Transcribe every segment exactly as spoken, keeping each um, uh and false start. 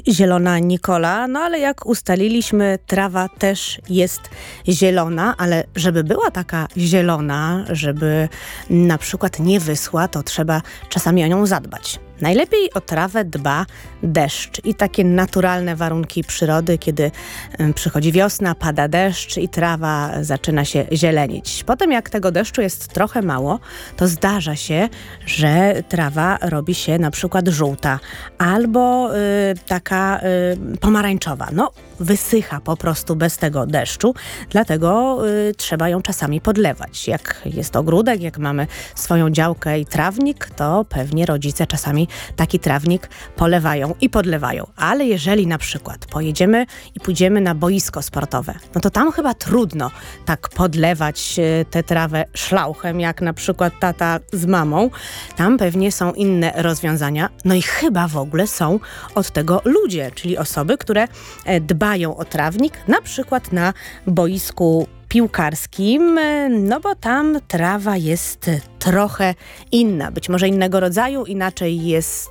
zielona Nikola, no ale jak ustaliliśmy, trawa też jest zielona, ale żeby była taka zielona, żeby na przykład nie wyschła, to trzeba czasami o nią zadbać. Najlepiej o trawę dba deszcz i takie naturalne warunki przyrody, kiedy przychodzi wiosna, pada deszcz i trawa zaczyna się zielenić. Potem jak tego deszczu jest trochę mało, to zdarza się, że trawa robi się na przykład żółta albo y, taka y, pomarańczowa. No, wysycha po prostu bez tego deszczu, dlatego y, trzeba ją czasami podlewać. Jak jest ogródek, jak mamy swoją działkę i trawnik, to pewnie rodzice czasami taki trawnik polewają i podlewają. Ale jeżeli na przykład pojedziemy i pójdziemy na boisko sportowe, no to tam chyba trudno tak podlewać y, tę trawę szlauchem, jak na przykład tata z mamą. Tam pewnie są inne rozwiązania. No i chyba w ogóle są od tego ludzie, czyli osoby, które e, dbają o trawnik, na przykład na boisku piłkarskim, no bo tam trawa jest trochę inna, być może innego rodzaju, inaczej jest,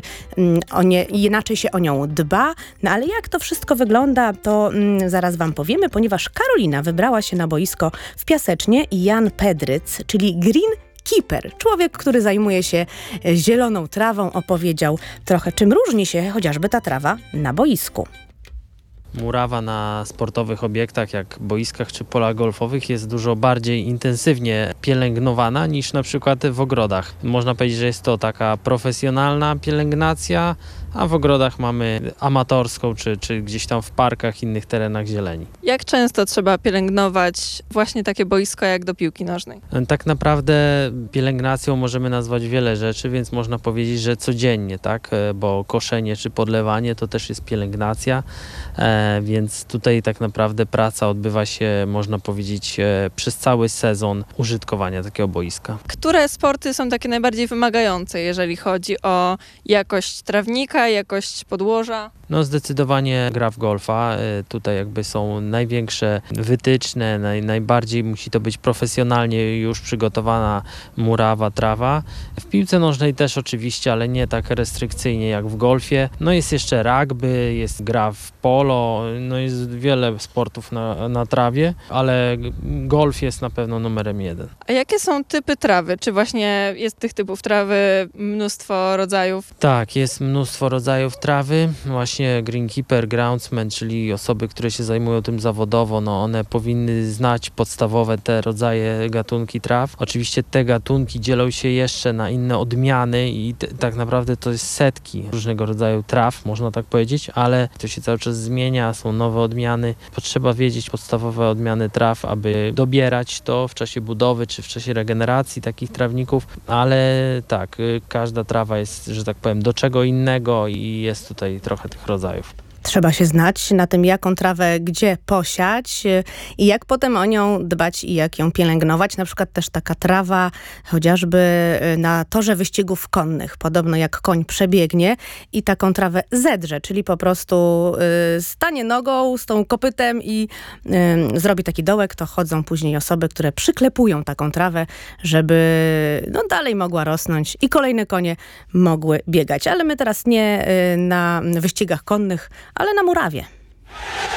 o nie, inaczej się o nią dba, no ale jak to wszystko wygląda, to mm, zaraz wam powiemy, ponieważ Karolina wybrała się na boisko w Piasecznie i Jan Pedryc, czyli Green Keeper, człowiek, który zajmuje się zieloną trawą, opowiedział trochę, czym różni się chociażby ta trawa na boisku. Murawa na sportowych obiektach jak boiskach czy polach golfowych jest dużo bardziej intensywnie pielęgnowana niż na przykład w ogrodach. Można powiedzieć, że jest to taka profesjonalna pielęgnacja, a w ogrodach mamy amatorską czy, czy gdzieś tam w parkach, innych terenach zieleni. Jak często trzeba pielęgnować właśnie takie boisko jak do piłki nożnej? Tak naprawdę pielęgnacją możemy nazwać wiele rzeczy, więc można powiedzieć, że codziennie, tak? Bo koszenie czy podlewanie to też jest pielęgnacja, e, więc tutaj tak naprawdę praca odbywa się, można powiedzieć, e, przez cały sezon użytkowania takiego boiska. Które sporty są takie najbardziej wymagające, jeżeli chodzi o jakość trawnika, jakość podłoża? No zdecydowanie gra w golfa. Tutaj jakby są największe wytyczne, naj, najbardziej musi to być profesjonalnie już przygotowana murawa, trawa. W piłce nożnej też oczywiście, ale nie tak restrykcyjnie jak w golfie. No jest jeszcze rugby, jest gra w polo, no jest wiele sportów na, na trawie, ale golf jest na pewno numerem jeden. A jakie są typy trawy? Czy właśnie jest tych typów trawy mnóstwo rodzajów? Tak, jest mnóstwo rodzajów trawy. Właśnie greenkeeper, groundsman, czyli osoby, które się zajmują tym zawodowo, no one powinny znać podstawowe te rodzaje gatunki traw. Oczywiście te gatunki dzielą się jeszcze na inne odmiany i t- tak naprawdę to jest setki różnego rodzaju traw, można tak powiedzieć, ale to się cały czas zmienia, są nowe odmiany. Potrzeba wiedzieć podstawowe odmiany traw, aby dobierać to w czasie budowy czy w czasie regeneracji takich trawników, ale tak, każda trawa jest, że tak powiem, do czego innego i jest tutaj trochę tych rodzajów. Trzeba się znać na tym, jaką trawę gdzie posiać i jak potem o nią dbać i jak ją pielęgnować. Na przykład też taka trawa chociażby na torze wyścigów konnych. Podobno jak koń przebiegnie i taką trawę zedrze, czyli po prostu y, stanie nogą z tą kopytem i y, zrobi taki dołek, to chodzą później osoby, które przyklepują taką trawę, żeby no, dalej mogła rosnąć i kolejne konie mogły biegać. Ale my teraz nie y, na wyścigach konnych, ale na murawie.